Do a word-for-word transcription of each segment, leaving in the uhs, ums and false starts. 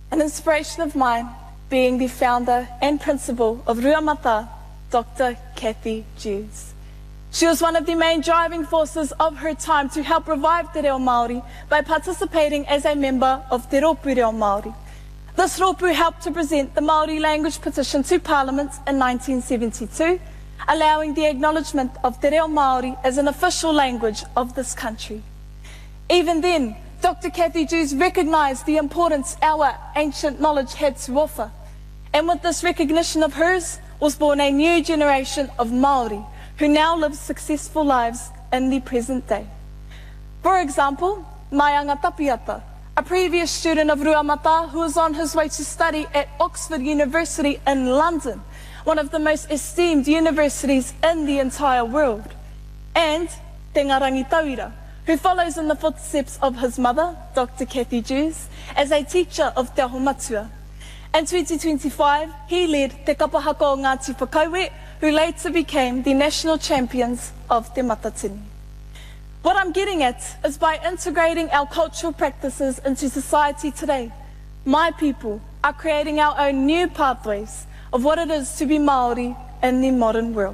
An inspiration of mine being the founder and principal of Rua Mata, Doctor Kathy Jews. She was one of the main driving forces of her time to help revive Te Reo Māori by participating as a member of Te Ropu Reo Māori. This Ropu helped to present the Māori language petition to Parliament in nineteen seventy-two, allowing the acknowledgement of Te Reo Māori as an official language of this country. Even then, Doctor Kathy Jews recognised the importance our ancient knowledge had to offer, and with this recognition of hers was born a new generation of Māori who now live successful lives in the present day. For example, Maianga Tapiata, a previous student of Rua Mata who was on his way to study at Oxford University in London, one of the most esteemed universities in the entire world, and Te Ngarangi Tauira, who follows in the footsteps of his mother, Doctor Kathy Jews, as a teacher of Te Aho Matua. In twenty twenty-five, he led Te Kapahaka o Ngāti Whakauē, who later became the national champions of Te Matatini. What I'm getting at is by integrating our cultural practices into society today, my people are creating our own new pathways of what it is to be Māori in the modern world.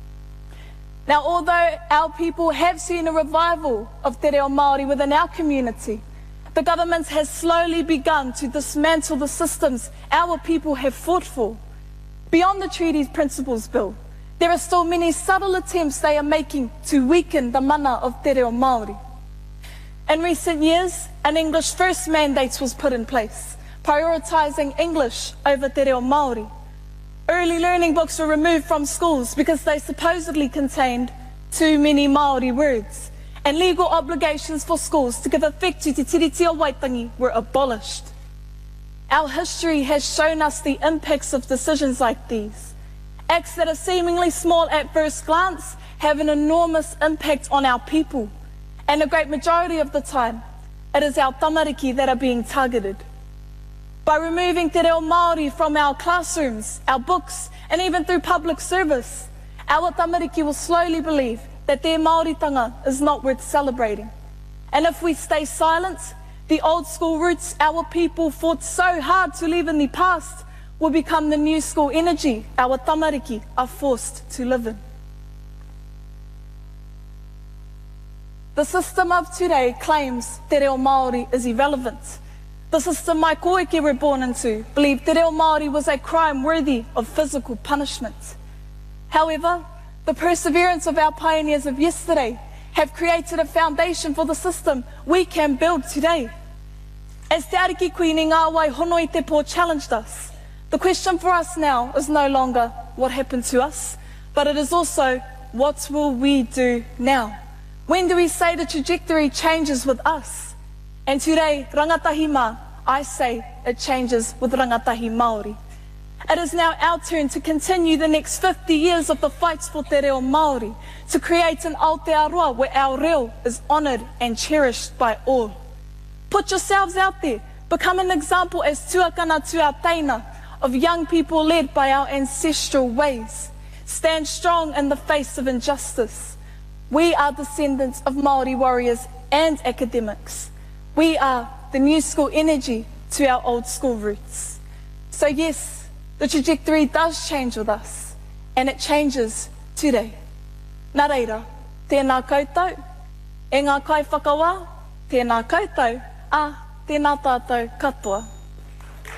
Now, although our people have seen a revival of Te Reo Māori within our community, the government has slowly begun to dismantle the systems our people have fought for. Beyond the treaty's principles bill, there are still many subtle attempts they are making to weaken the mana of Te Reo Māori. In recent years, an English first mandate was put in place, prioritising English over Te Reo Māori. Early learning books were removed from schools because they supposedly contained too many Māori words, and legal obligations for schools to give effect to Te Tiriti o Waitangi were abolished. Our history has shown us the impacts of decisions like these. Acts that are seemingly small at first glance have an enormous impact on our people, and a great majority of the time, it is our tamariki that are being targeted. By removing Te Reo Māori from our classrooms, our books, and even through public service, our tamariki will slowly believe that their Māoritanga is not worth celebrating. And if we stay silent, the old school roots our people fought so hard to leave in the past will become the new school energy our tamariki are forced to live in. The system of today claims Te Reo Māori is irrelevant. The system my koike were born into believed Te Reo Māori was a crime worthy of physical punishment. However, the perseverance of our pioneers of yesterday have created a foundation for the system we can build today. As Te Ariki Kuini Ngā Wai Honoi Te Po challenged us, the question for us now is no longer what happened to us, but it is also what will we do now? When do we say the trajectory changes with us? And today, Rangatahi Mā, I say it changes with Rangatahi Māori. It is now our turn to continue the next fifty years of the fights for Te Reo Māori, to create an Aotearoa where our reo is honoured and cherished by all. Put yourselves out there, become an example as tuakana tuateina of young people led by our ancestral ways. Stand strong in the face of injustice. We are descendants of Māori warriors and academics. We are the new school energy to our old school roots. So yes, the trajectory does change with us, and it changes today. Nā reira, tēnā koutou, e ngā kai whakawā, tēnā koutou, a tēnā tātou katoa.